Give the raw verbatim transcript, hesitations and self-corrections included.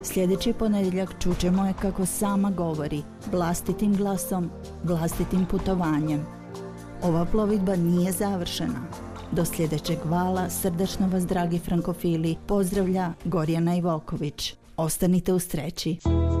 Sljedeći ponedjeljak čućemo je kako sama govori, vlastitim glasom, vlastitim putovanjem. Ova plovidba nije završena. Do sljedećeg vala srdačno vas, dragi frankofili, pozdravlja Gorjana Ivoković. Ostanite uz Treći.